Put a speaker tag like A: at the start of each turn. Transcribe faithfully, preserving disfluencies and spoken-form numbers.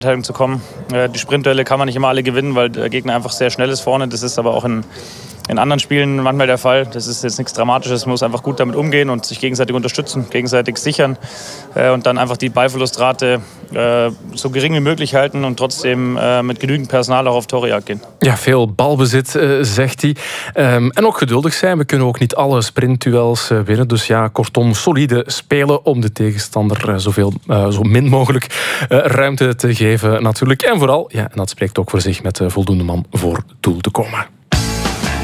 A: zu kommen. Die Sprintduelle kann man nicht immer alle gewinnen, weil der Gegner einfach sehr schnell ist vorne. Das ist aber auch in, in anderen Spielen manchmal der Fall. Das ist jetzt nichts Dramatisches. Man muss einfach gut damit umgehen und sich gegenseitig unterstützen, gegenseitig sichern und dann einfach die Ballverlustrate so gering wie möglich halten und trotzdem met genügend Personal auch auf Torejagd gehen.
B: Ja, veel balbezit, uh, zegt hij. Um, en ook geduldig zijn. We kunnen ook niet alle sprintduels uh, winnen. Dus ja, kortom, solide spelen om de tegenstander uh, zoveel, uh, zo min mogelijk uh, ruimte te geven natuurlijk. En vooral, ja, en dat spreekt ook voor zich, met uh, voldoende man voor doel te komen.